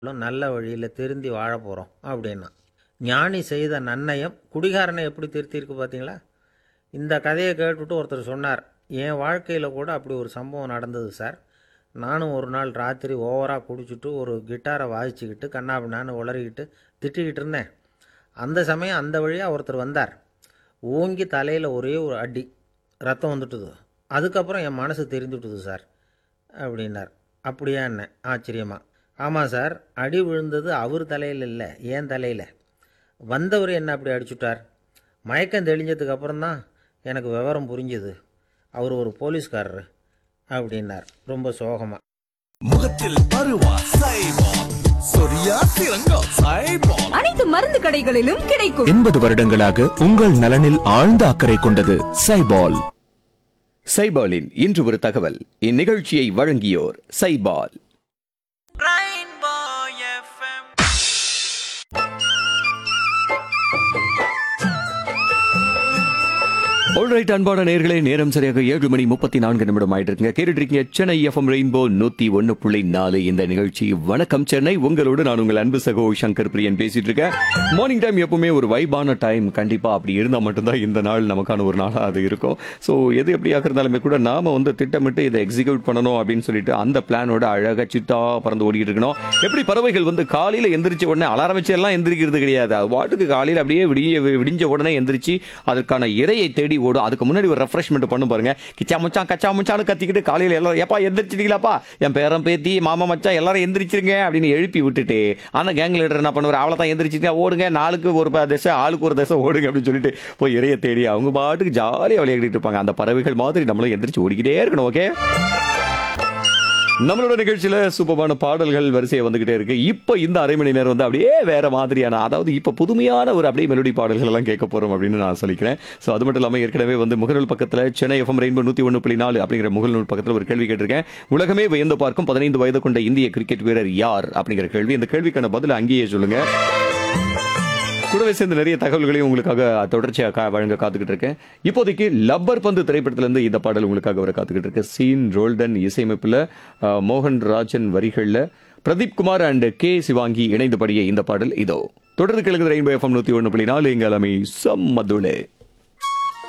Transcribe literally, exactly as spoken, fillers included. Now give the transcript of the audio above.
நல்ல வழியில் திருந்தி வாழ போகிறோம் அப்படின்னா. ஞானி செய்த நன்னயம் குடிகாரனை எப்படி திருத்திருக்கு பார்த்தீங்களா? இந்த கதையை கேட்டுவிட்டு ஒருத்தர் சொன்னார், என் வாழ்க்கையில் கூட அப்படி ஒரு சம்பவம் நடந்தது சார். நானும் ஒரு நாள் ராத்திரி ஓவராக குடிச்சிட்டு ஒரு கிட்டாரை வாசிச்சுக்கிட்டு கண்ணாபின்னான்னு உளறிக்கிட்டு திட்டிக்கிட்டு இருந்தேன். அந்த சமயம் அந்த வழியாக ஒருத்தர் வந்தார். ஓங்கி தலையில் ஒரே ஒரு அடி, ரத்தம் வந்துட்டுது. அதுக்கப்புறம் என் மனசு தெரிந்துட்டுது சார் அப்படின்னார். அப்படியா என்ன ஆச்சரியமா? ஆமாம் சார், அடி விழுந்தது அவர் தலையில் இல்லை, ஏன் தலையில். வந்தவர் என்ன அப்படி அடிச்சுட்டார். மயக்கம் தெளிஞ்சதுக்கு அப்புறம்தான் எனக்கு விவரம் புரிஞ்சுது, அவர் ஒரு போலீஸ்காரர் அப்படின்னார் ரொம்ப சோகமாக. முகத்தில் பருவா சைபால், சொரியா சிறங்கா சைபால். அனைத்து மருந்து கடைகளிலும் கிடைக்கும். எண்பது வருடங்களாக உங்கள் நலனில் ஆழ்ந்த அக்கறை கொண்டது சைபால். சைபாலின் இன்று ஒரு தகவல். இந்நிகழ்ச்சியை வழங்கியோர் சைபால். ஆல்ரைட், அன்பான நேயர்களே, நேரம் சரியாக ஏழு மணி முப்பத்தி நான்கு நிமிடம் ஆயிட்டு இருக்குங்க. கேட்டுட்டு இருக்கீங்க சென்னை எஃப்எம் ரெயின்போ நூத்தி ஒன்னு புள்ளி நாலு. இந்த நிகழ்ச்சி வணக்கம் சென்னை. உங்களோடு நான் உங்கள் அன்பு சகோ சங்கர் பிரியன் பேசிட்டு இருக்கேன். மார்னிங் டைம் எப்பவுமே ஒரு வைபான டைம். கண்டிப்பா அப்படி இருந்தால் மட்டும்தான் இந்த நாள் நமக்கான ஒரு நாளாக அது இருக்கும். ஸோ எது எப்படியாக இருந்தாலுமே கூட நாம வந்து திட்டமிட்டு இதை எக்ஸிக்யூட் பண்ணணும் அப்படின்னு சொல்லிட்டு அந்த பிளானோட அழகா சிட்டா பறந்து ஓடிட்டு இருக்கணும். எப்படி பறவைகள் வந்து காலையில எந்திரிச்ச உடனே அலாரம் வச்சு எல்லாம் எந்திரிக்கிறது கிடையாது. அது வாட்டுக்கு காலையில் அப்படியே விடிய விடிஞ்ச உடனே எந்திரிச்சு அதற்கான இரையை தேடி ஓடும். அதுக்கு முன்னாடி ஒரு ரெஃப்ரெஷ்மெண்ட் பண்ணு பாருங்க. கிச்சா முச்சான் கச்சா முச்சான்னு கத்திக்கிட்டு காலையில் எல்லாரும் எப்பா எந்திரிச்சிட்டீங்களாப்பா, என் பேரன் பேத்தி மாமா மச்சான் எல்லாரும் எந்திரிச்சிருங்க அப்படின்னு எழுப்பி விட்டுட்டு அந்த கேங் லீடர் என்ன பண்ணுவார், அவளை தான் எந்திரிச்சிருங்க, ஓடுங்க, நாளுக்கு ஒரு திசை ஆளுக்கு ஒரு திசை ஓடுங்க அப்படின்னு சொல்லிட்டு போய் இறைய தேடி அவங்க பாட்டுக்கு ஜாலியாக விளையாடிட்டு இருப்பாங்க. அந்த பறவைகள் மாதிரி நம்மளும் எந்திரிச்சு ஓடிக்கிட்டே இருக்கணும். ஓகே, நம்மளோட நிகழ்ச்சியில சூப்பரான பாடல்கள் வரிசையை வந்துகிட்டே இருக்கு. இப்போ இந்த அரை மணி நேரம் வந்து அப்படியே வேற மாதிரியான, அதாவது இப்போ புதுமையான ஒரு அப்படியே மெலோடி பாடல்கள் எல்லாம் கேட்க போறோம் அப்படின்னு நான் சொல்லிக்கிறேன். ஸோ அது மட்டும் இல்லாமல் ஏற்கனவே வந்து முகநூல் பக்கத்தில் சென்னை எஃப்எம் ரெயின்போ நூத்தி ஒன்று புள்ளி நாலு அப்படிங்கிற முகநூல் பக்கத்தில் ஒரு கேள்வி கேட்டிருக்கேன். உலகமே வியந்து பார்க்கும் பதினைந்து வயது கொண்ட இந்திய கிரிக்கெட் வீரர் யார் அப்படிங்கிற கேள்வி. இந்த கேள்விக்கான பதில் அங்கேயே சொல்லுங்க. கூடவே சேர்ந்து நிறைய தகவல்களையும் உங்களுக்காக தொடர்ச்சியாக வழங்க காத்துக்கிட்டு இருக்கேன். இப்போதைக்கு லப்பர் பந்து திரைப்படத்திலிருந்து இந்த பாடல் உங்களுக்காக வர காத்துக்கிட்டு இருக்கு. சீன் ரோல்டன் இசையமைப்பில், மோகன் ராஜன் வரிகளில், பிரதீப் குமார் அண்ட் கே சிவாங்கி இணைந்து பாடிய இந்த பாடல் இதோ. தொடர்ந்து கேளுங்க ரெயின்போ எஃப்எம் நூத்தி ஒன்று புள்ளி நாலு. எங்கள் அமை சம்மதுளே.